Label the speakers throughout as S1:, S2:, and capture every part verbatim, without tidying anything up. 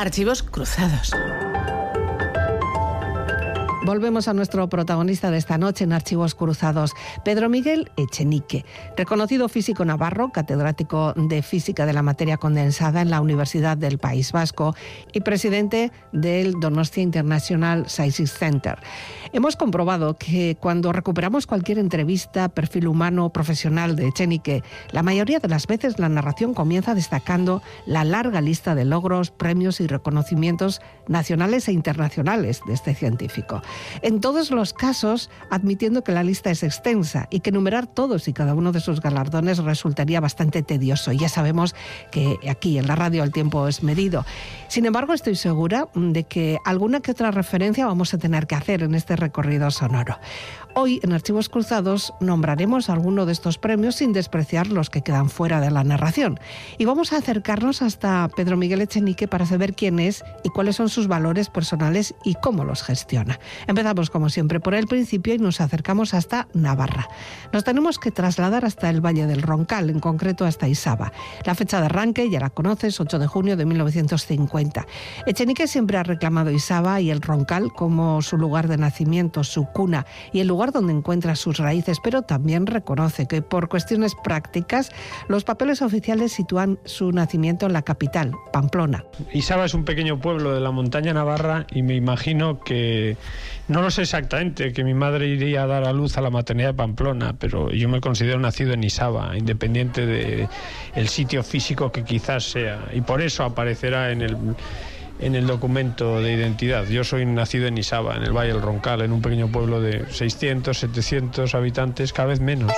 S1: Archivos cruzados.
S2: Volvemos a nuestro protagonista de esta noche en Archivos Cruzados, Pedro Miguel Echenique, reconocido físico navarro, catedrático de Física de la Materia Condensada en la Universidad del País Vasco y presidente del Donostia International Science Center. Hemos comprobado que cuando recuperamos cualquier entrevista, perfil humano o profesional de Echenique, la mayoría de las veces la narración comienza destacando la larga lista de logros, premios y reconocimientos nacionales e internacionales de este científico. En todos los casos, admitiendo que la lista es extensa y que enumerar todos y cada uno de sus galardones resultaría bastante tedioso. Ya sabemos que aquí en la radio el tiempo es medido. Sin embargo, estoy segura de que alguna que otra referencia vamos a tener que hacer en este recorrido sonoro. Hoy, en Archivos Cruzados, nombraremos alguno de estos premios sin despreciar los que quedan fuera de la narración. Y vamos a acercarnos hasta Pedro Miguel Echenique para saber quién es y cuáles son sus valores personales y cómo los gestiona. Empezamos, como siempre, por el principio y nos acercamos hasta Navarra. Nos tenemos que trasladar hasta el Valle del Roncal, en concreto hasta Isaba. La fecha de arranque, ya la conoces, ocho de junio de mil novecientos cincuenta. Echenique siempre ha reclamado Isaba y el Roncal como su lugar de nacimiento, su cuna y el lugar donde encuentra sus raíces, pero también reconoce que por cuestiones prácticas los papeles oficiales sitúan su nacimiento en la capital, Pamplona.
S3: Isaba es un pequeño pueblo de la montaña navarra y me imagino que, no lo sé exactamente, que mi madre iría a dar a luz a la maternidad de Pamplona, pero yo me considero nacido en Isaba, independiente de el sitio físico que quizás sea, y por eso aparecerá en el en el documento de identidad. Yo soy nacido en Isaba, en el Valle del Roncal, en un pequeño pueblo de seiscientos, setecientos habitantes, cada vez menos.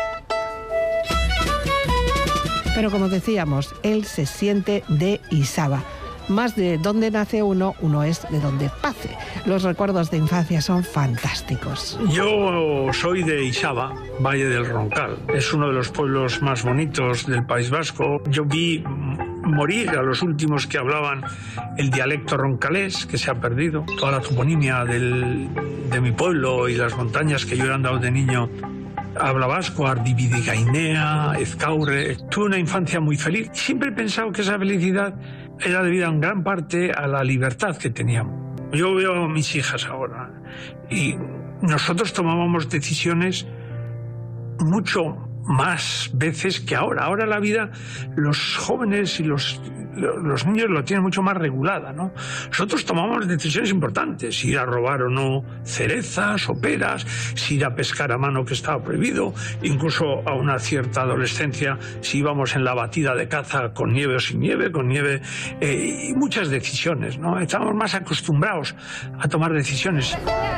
S2: Pero como decíamos, él se siente de Isaba. Más de dónde nace uno, uno es de donde pase. Los recuerdos de infancia son fantásticos.
S4: Yo soy de Isaba, Valle del Roncal. Es uno de los pueblos más bonitos del País Vasco. Yo vi morir a los últimos que hablaban el dialecto roncalés, que se ha perdido. Toda la toponimia del, de mi pueblo y las montañas que yo he andado de niño habla vasco, Ardibidigainea, Ezcaurre. Tuve una infancia muy feliz. Siempre he pensado que esa felicidad era debida en gran parte a la libertad que teníamos. Yo veo a mis hijas ahora y nosotros tomábamos decisiones mucho más veces que ahora. Ahora la vida, los jóvenes y los, los niños lo tienen mucho más regulada, ¿no? Nosotros tomamos decisiones importantes, si ir a robar o no cerezas o peras, si ir a pescar a mano que estaba prohibido, incluso a una cierta adolescencia, si íbamos en la batida de caza con nieve o sin nieve, con nieve, eh, y muchas decisiones, ¿no? Estamos más acostumbrados a tomar decisiones.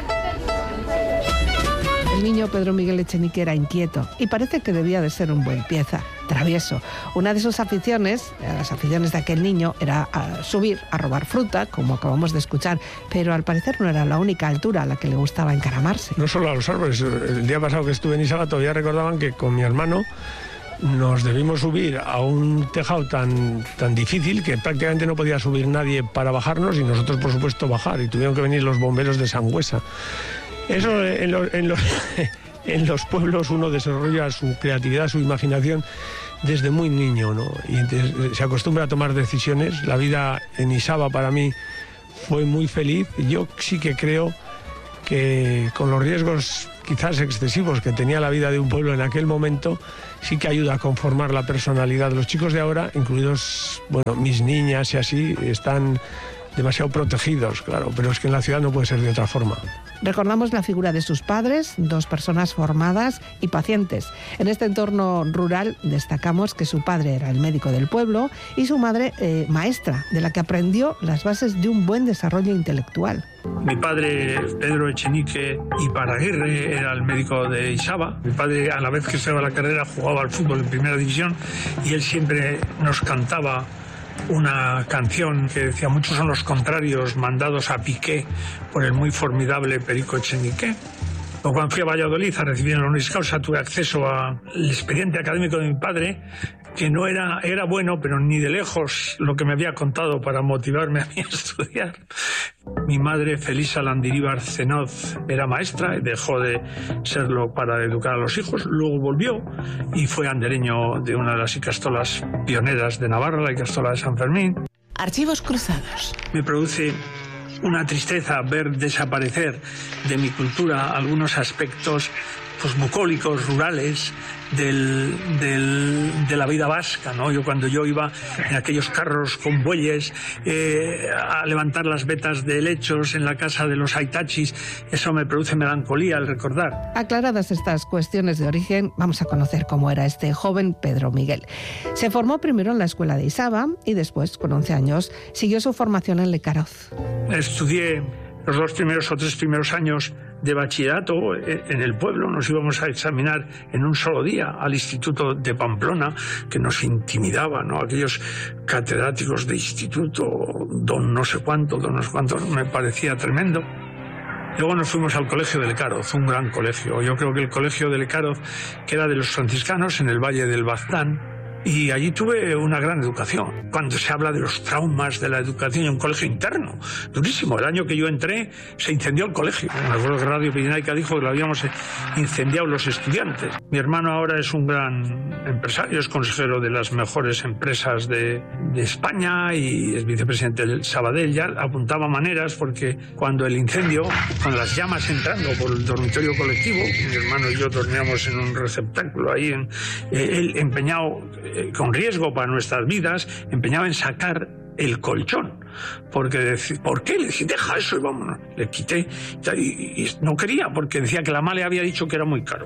S2: El niño Pedro Miguel Echenique era inquieto y parece que debía de ser un buen pieza, travieso. Una de sus aficiones, las aficiones de aquel niño, era a subir a robar fruta, como acabamos de escuchar, pero al parecer no era la única altura a la que le gustaba encaramarse.
S3: No solo a los árboles. El día pasado que estuve en Isaba todavía recordaban que con mi hermano nos debimos subir a un tejado tan, tan difícil que prácticamente no podía subir nadie para bajarnos y nosotros, por supuesto, bajar. Y tuvieron que venir los bomberos de Sangüesa. Eso en los, en, los, en los pueblos uno desarrolla su creatividad, su imaginación desde muy niño, ¿no? Y entonces se acostumbra a tomar decisiones. La vida en Isaba para mí fue muy feliz. Yo sí que creo que con los riesgos quizás excesivos que tenía la vida de un pueblo en aquel momento, sí que ayuda a conformar la personalidad. Los chicos de ahora, incluidos, bueno, mis niñas y así, están demasiado protegidos, claro, pero es que en la ciudad no puede ser de otra forma.
S2: Recordamos la figura de sus padres, dos personas formadas y pacientes. En este entorno rural destacamos que su padre era el médico del pueblo y su madre eh, maestra, de la que aprendió las bases de un buen desarrollo intelectual.
S4: Mi padre, Pedro Echenique y Paraguirre, era el médico de Isaba. Mi padre, a la vez que estaba la carrera, jugaba al fútbol en primera división y él siempre nos cantaba una canción que decía: muchos son los contrarios mandados a piqué por el muy formidable Perico Echenique. O cuando fui a Valladolid a recibir el honoris causa, tuve acceso al expediente académico de mi padre, que no era, era bueno, pero ni de lejos lo que me había contado para motivarme a mí a estudiar. Mi madre, Felisa Landiribar Cenoz, era maestra y dejó de serlo para educar a los hijos. Luego volvió y fue andereño de una de las icastolas pioneras de Navarra, la Icastola de San Fermín.
S1: Archivos cruzados.
S4: Me produce una tristeza ver desaparecer de mi cultura algunos aspectos pues bucólicos, rurales, del, del, de la vida vasca, ¿no? Yo cuando yo iba en aquellos carros con bueyes eh, a levantar las vetas de helechos en la casa de los aitachis, eso me produce melancolía al recordar.
S2: Aclaradas estas cuestiones de origen, vamos a conocer cómo era este joven Pedro Miguel. Se formó primero en la escuela de Isaba y después, con once años, siguió su formación en Lecaroz.
S4: Estudié los dos primeros o tres primeros años de bachillerato en el pueblo. Nos íbamos a examinar en un solo día al Instituto de Pamplona, que nos intimidaba, ¿no? Aquellos catedráticos de instituto, don no sé cuánto, don no sé cuánto, me parecía tremendo. Luego nos fuimos al colegio de Lecaroz, un gran colegio. Yo creo que el colegio de Lecaroz, que era de los franciscanos en el Valle del Baztán, y allí tuve una gran educación. Cuando se habla de los traumas de la educación en un colegio interno, durísimo. El año que yo entré se incendió el colegio. Me acuerdo que Radio Pirenaica dijo que lo habíamos incendiado los estudiantes. Mi hermano ahora es un gran empresario, es consejero de las mejores empresas de, de España y es vicepresidente del Sabadell. Ya apuntaba maneras porque cuando el incendio, con las llamas entrando por el dormitorio colectivo, mi hermano y yo dormíamos en un receptáculo ahí, en, eh, él empeñado con riesgo para nuestras vidas, empeñaba en sacar el colchón, porque decía, ¿por qué? Le decía, deja eso y vámonos. Le quité y, y no quería, porque decía que la madre le había dicho que era muy caro.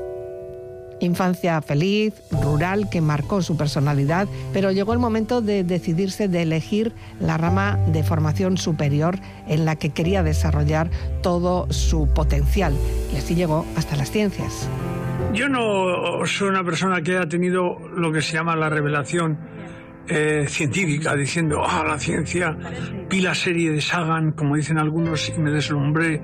S2: Infancia feliz, rural, que marcó su personalidad, pero llegó el momento de decidirse, de elegir la rama de formación superior en la que quería desarrollar todo su potencial, y así llegó hasta las ciencias.
S4: Yo no soy una persona que haya tenido lo que se llama la revelación eh, científica, diciendo, ah, la ciencia, vi la serie de Sagan, como dicen algunos, y me deslumbré.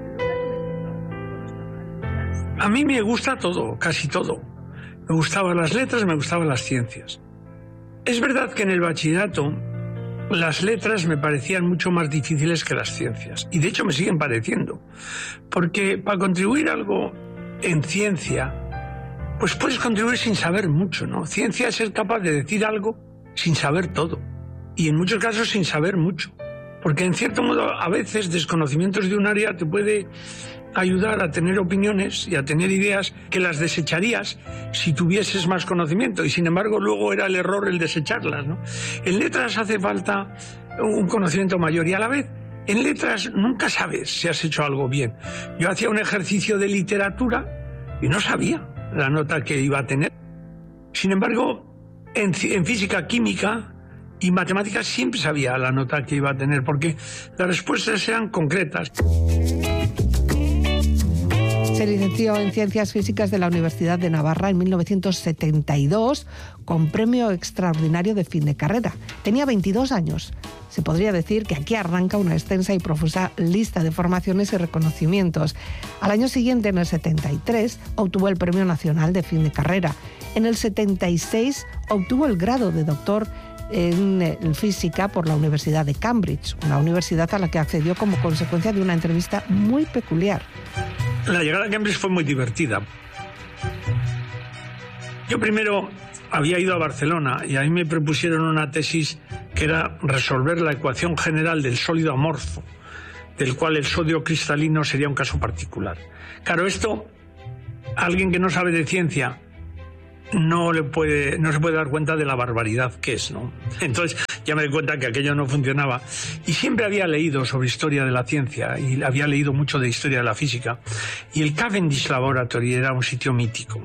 S4: A mí me gusta todo, casi todo. Me gustaban las letras, me gustaban las ciencias. Es verdad que en el bachillerato las letras me parecían mucho más difíciles que las ciencias, y de hecho me siguen pareciendo, porque para contribuir algo en ciencia, pues puedes contribuir sin saber mucho, ¿no? Ciencia es ser capaz de decir algo sin saber todo, y en muchos casos sin saber mucho, porque en cierto modo a veces desconocimientos de un área te puede ayudar a tener opiniones y a tener ideas que las desecharías si tuvieses más conocimiento, y sin embargo luego era el error el desecharlas, ¿no? En letras hace falta un conocimiento mayor, y a la vez en letras nunca sabes si has hecho algo bien. Yo hacía un ejercicio de literatura y no sabía la nota que iba a tener. Sin embargo, en, en física, química y matemáticas siempre sabía la nota que iba a tener, porque las respuestas eran concretas.
S2: Se licenció en Ciencias Físicas de la Universidad de Navarra en mil novecientos setenta y dos con premio extraordinario de fin de carrera. Tenía veintidós años. Se podría decir que aquí arranca una extensa y profusa lista de formaciones y reconocimientos. Al año siguiente, en el setenta y tres, obtuvo el Premio Nacional de Fin de Carrera. En el setenta y seis obtuvo el grado de doctor en física por la Universidad de Cambridge, una universidad a la que accedió como consecuencia de una entrevista muy peculiar.
S4: La llegada a Cambridge fue muy divertida. Yo primero había ido a Barcelona y ahí me propusieron una tesis que era resolver la ecuación general del sólido amorfo, del cual el sodio cristalino sería un caso particular. Claro, esto, alguien que no sabe de ciencia no le puede, no se puede dar cuenta de la barbaridad que es, ¿no? Entonces ya me di cuenta que aquello no funcionaba, y siempre había leído sobre historia de la ciencia y había leído mucho de historia de la física, y el Cavendish Laboratory era un sitio mítico.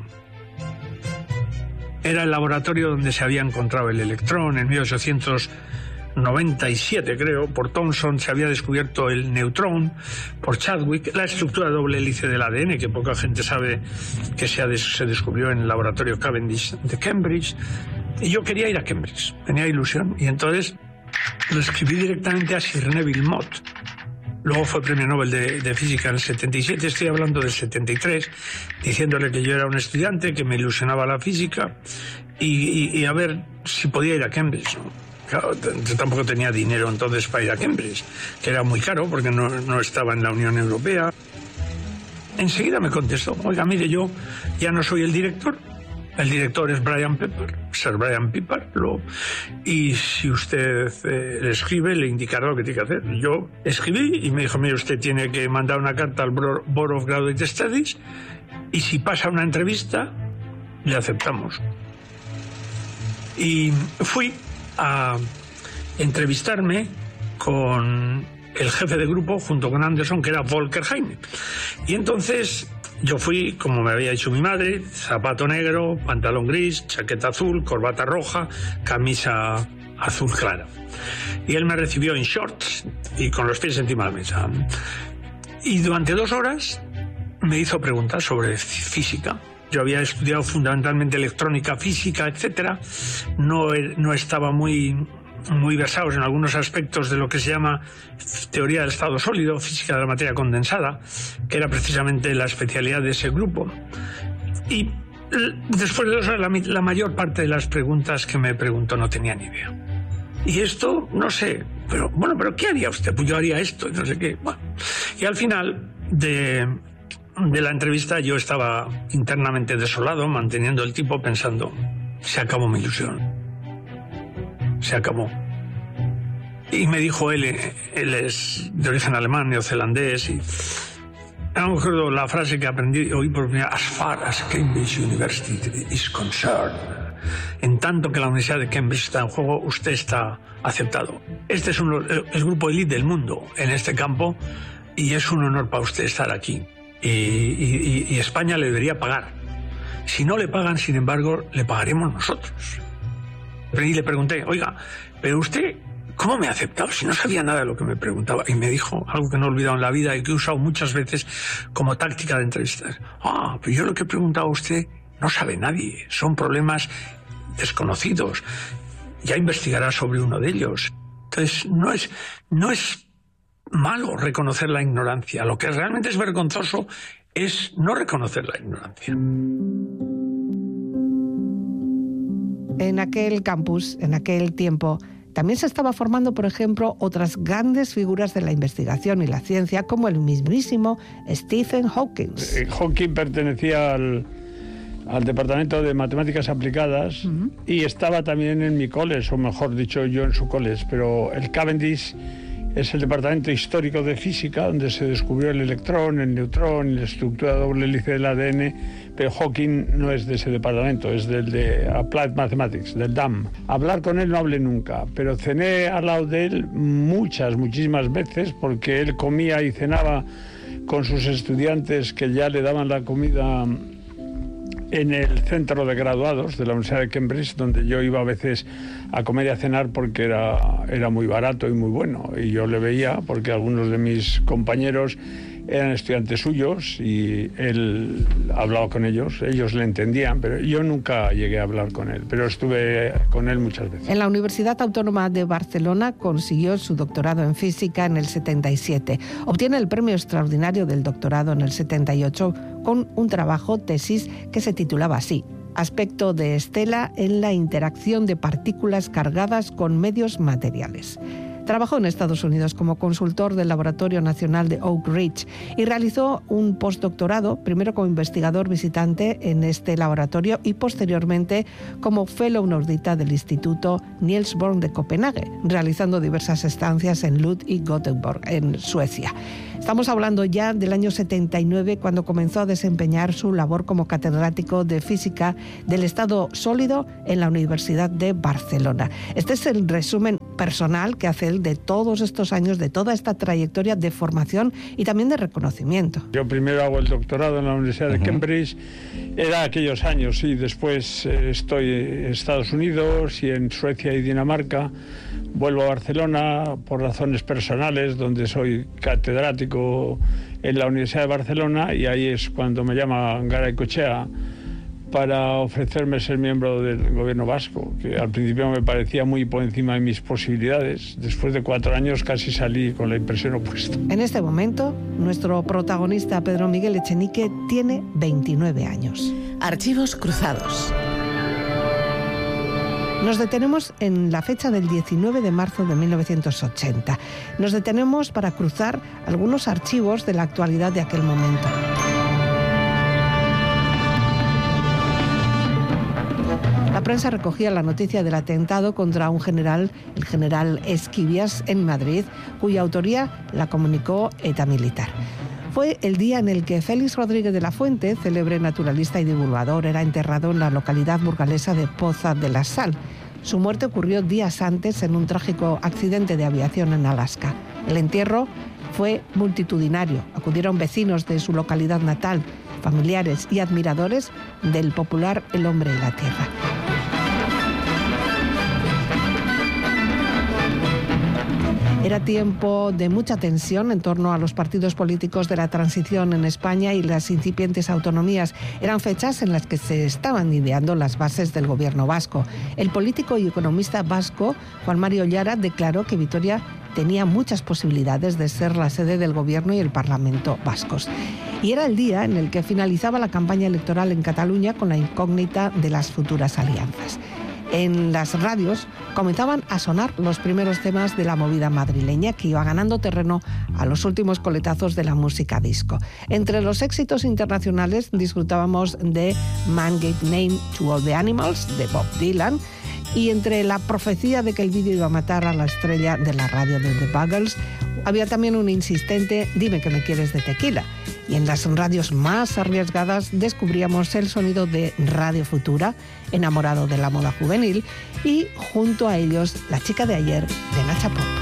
S4: Era el laboratorio donde se había encontrado el electrón. En mil ochocientos noventa y siete, creo, por Thomson se había descubierto el neutrón, por Chadwick, la estructura doble hélice del A D N, que poca gente sabe que se, des- se descubrió en el laboratorio Cavendish de Cambridge. Y yo quería ir a Cambridge, tenía ilusión, y entonces lo escribí directamente a Sir Neville Mott. Luego fue premio Nobel de, de Física en el setenta y siete, estoy hablando del setenta y tres, diciéndole que yo era un estudiante, que me ilusionaba la física, y, y, y a ver si podía ir a Cambridge, ¿no? Claro, yo tampoco tenía dinero entonces para ir a Cambridge, que era muy caro porque no, no estaba en la Unión Europea. Enseguida me contestó, oiga, mire, yo ya no soy el director, el director es Brian Pepper, Sir Brian Pippard, lo, y si usted eh, le escribe, le indicará lo que tiene que hacer. Yo escribí y me dijo, mire, usted tiene que mandar una carta al Board of Graduate Studies y si pasa una entrevista, le aceptamos. Y fui a entrevistarme con el jefe de grupo junto con Anderson, que era Volker Heine. Y entonces yo fui, como me había dicho mi madre, zapato negro, pantalón gris, chaqueta azul, corbata roja, camisa azul clara. Y él me recibió en shorts y con los pies encima de la mesa. Y durante dos horas me hizo preguntas sobre física. Yo había estudiado fundamentalmente electrónica, física, etcétera. No, no estaba muy, muy versados en algunos aspectos de lo que se llama teoría del estado sólido, física de la materia condensada, que era precisamente la especialidad de ese grupo. Y después de dos horas, la, la mayor parte de las preguntas que me preguntó no tenía ni idea. Y esto, no sé, pero bueno, pero ¿qué haría usted? Pues yo haría esto, y no sé qué. Bueno, y al final de... de la entrevista yo estaba internamente desolado, manteniendo el tipo, pensando, se acabó mi ilusión. Se acabó. Y me dijo él, él es de origen alemán, neozelandés, y no me acuerdo la frase que aprendí hoy por primera, as far as Cambridge University is concerned. En tanto que la Universidad de Cambridge está en juego, usted está aceptado. Este es un, el grupo elite del mundo en este campo y es un honor para usted estar aquí. Y, y, y España le debería pagar. Si no le pagan, sin embargo, le pagaremos nosotros. Y le pregunté, oiga, pero usted, ¿cómo me ha aceptado? Si no sabía nada de lo que me preguntaba. Y me dijo algo que no he olvidado en la vida y que he usado muchas veces como táctica de entrevistas. Ah, pero yo lo que he preguntado a usted no sabe nadie. Son problemas desconocidos. Ya investigará sobre uno de ellos. Entonces, no es... no es malo reconocer la ignorancia. Lo que realmente es vergonzoso es no reconocer la ignorancia.
S2: En aquel campus, en aquel tiempo, también se estaba formando, por ejemplo, otras grandes figuras de la investigación y la ciencia, como el mismísimo Stephen Hawking.
S3: Eh, Hawking pertenecía al, al Departamento de Matemáticas Aplicadas uh-huh. y estaba también en mi college, o mejor dicho, yo en su college, pero el Cavendish es el departamento histórico de física, donde se descubrió el electrón, el neutrón, la estructura doble hélice del A D N, pero Hawking no es de ese departamento, es del de Applied Mathematics, del D A M. Hablar con él no hablé nunca, pero cené al lado de él muchas, muchísimas veces, porque él comía y cenaba con sus estudiantes que ya le daban la comida en el centro de graduados de la Universidad de Cambridge, donde yo iba a veces a comer y a cenar porque era, era muy barato y muy bueno. Y yo le veía porque algunos de mis compañeros eran estudiantes suyos y él hablaba con ellos, ellos le entendían, pero yo nunca llegué a hablar con él, pero estuve con él muchas veces.
S2: En la Universidad Autónoma de Barcelona consiguió su doctorado en física en el setenta y siete. Obtiene el premio extraordinario del doctorado en el setenta y ocho con un trabajo, tesis, que se titulaba así: Aspecto de estela en la interacción de partículas cargadas con medios materiales. Trabajó en Estados Unidos como consultor del Laboratorio Nacional de Oak Ridge y realizó un postdoctorado, primero como investigador visitante en este laboratorio y posteriormente como fellow nordita del Instituto Niels Bohr de Copenhague, realizando diversas estancias en Lund y Göteborg, en Suecia. Estamos hablando ya del año setenta y nueve, cuando comenzó a desempeñar su labor como catedrático de física del estado sólido en la Universidad de Barcelona. Este es el resumen personal que hace él de todos estos años, de toda esta trayectoria de formación y también de reconocimiento.
S3: Yo primero hago el doctorado en la Universidad de Cambridge, era aquellos años, y después estoy en Estados Unidos y en Suecia y Dinamarca. Vuelvo a Barcelona por razones personales, donde soy catedrático en la Universidad de Barcelona, y ahí es cuando me llama Garaycochea para ofrecerme ser miembro del gobierno vasco, que al principio me parecía muy por encima de mis posibilidades. Después de cuatro años casi salí con la impresión opuesta.
S2: En este momento, nuestro protagonista Pedro Miguel Echenique tiene veintinueve años.
S1: Archivos cruzados.
S2: Nos detenemos en la fecha del diecinueve de marzo de mil novecientos ochenta. Nos detenemos para cruzar algunos archivos de la actualidad de aquel momento. La prensa recogía la noticia del atentado contra un general, el general Esquivias, en Madrid, cuya autoría la comunicó ETA Militar. Fue el día en el que Félix Rodríguez de la Fuente, célebre naturalista y divulgador, era enterrado en la localidad burgalesa de Poza de la Sal. Su muerte ocurrió días antes en un trágico accidente de aviación en Alaska. El entierro fue multitudinario. Acudieron vecinos de su localidad natal, familiares y admiradores del popular El hombre y la tierra. Era tiempo de mucha tensión en torno a los partidos políticos de la transición en España y las incipientes autonomías. Eran fechas en las que se estaban ideando las bases del gobierno vasco. El político y economista vasco Juan Mari Ollara declaró que Vitoria tenía muchas posibilidades de ser la sede del gobierno y el Parlamento vascos. Y era el día en el que finalizaba la campaña electoral en Cataluña con la incógnita de las futuras alianzas. En las radios comenzaban a sonar los primeros temas de la movida madrileña, que iba ganando terreno a los últimos coletazos de la música disco. Entre los éxitos internacionales disfrutábamos de Man Gave Name to All the Animals, de Bob Dylan, y entre la profecía de que el vídeo iba a matar a la estrella de la radio de The Buggles, había también un insistente Dime que me quieres de Tequila. Y en las radios más arriesgadas descubríamos el sonido de Radio Futura, enamorado de la moda juvenil, y junto a ellos La chica de ayer de Nacha Pop.